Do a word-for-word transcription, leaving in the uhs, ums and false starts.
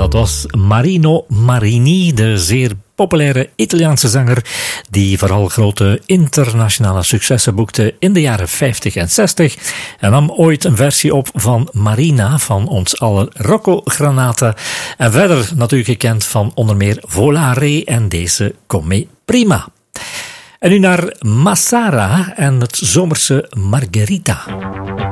Dat was Marino Marini, de zeer populaire Italiaanse zanger die vooral grote internationale successen boekte in de jaren vijftig en zestig en nam ooit een versie op van Marina van ons aller Rocco Granata en verder natuurlijk gekend van onder meer Volare en deze Come Prima. En nu naar Massara en het zomerse Margherita.